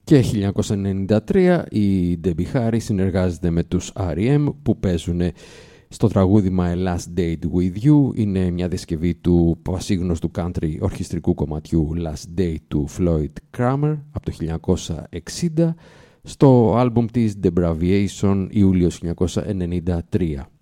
Και 1993 η Debbie Harry συνεργάζεται με τους R.E.M. που παίζουν στο τραγούδι My Last Date With You. Είναι μια διασκευή του πασίγνωστου country ορχιστρικού κομματιού Last Date του Floyd Cramer από το 1960 στο άλμπουμ της Debraviation Ιούλιος 1993.